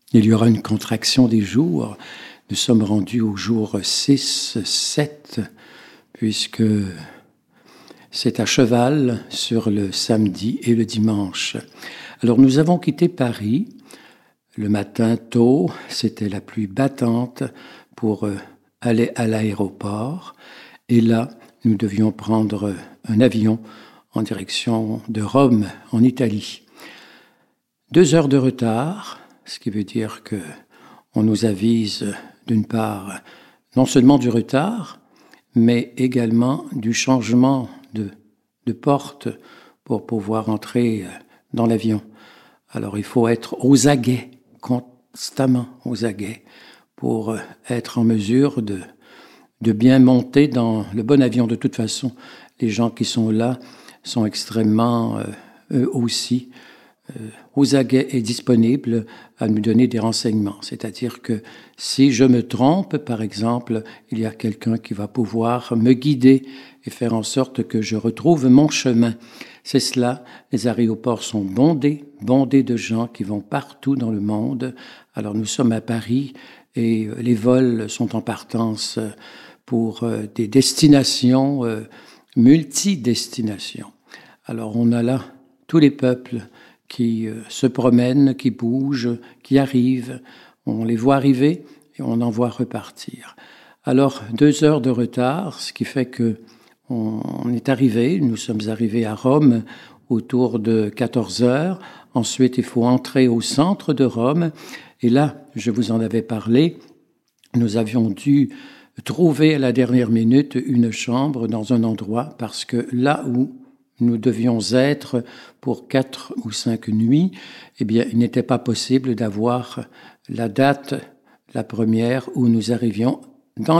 Il y aura une contraction des jours. Nous sommes rendus au jour 6, 7, puisque c'est à cheval sur le samedi et le dimanche. Alors nous avons quitté Paris le matin tôt, c'était la pluie battante pour aller à l'aéroport. Et là, nous devions prendre un avion en direction de Rome, en Italie. 2 heures de retard, ce qui veut dire qu'on nous avise d'une part non seulement du retard, mais également du changement de porte pour pouvoir entrer dans l'avion. Alors il faut être aux aguets, constamment aux aguets, pour être en mesure de bien monter dans le bon avion. De toute façon, les gens qui sont là sont extrêmement, eux aussi, aux aguets et disponibles à nous donner des renseignements. C'est-à-dire que si je me trompe, par exemple, il y a quelqu'un qui va pouvoir me guider et faire en sorte que je retrouve mon chemin. C'est cela, les aéroports sont bondés de gens qui vont partout dans le monde. Alors nous sommes à Paris et les vols sont en partance pour des destinations, multidestinations. Alors on a là tous les peuples qui se promènent, qui bougent, qui arrivent. On les voit arriver et on en voit repartir. Alors 2 heures de retard, ce qui fait que on est arrivé, nous sommes arrivés à Rome autour de 14 heures. Ensuite, il faut entrer au centre de Rome. Et là, je vous en avais parlé, nous avions dû trouver à la dernière minute une chambre dans un endroit parce que là où nous devions être pour 4 ou 5 nuits, eh bien, il n'était pas possible d'avoir la date, la première, où nous arrivions dans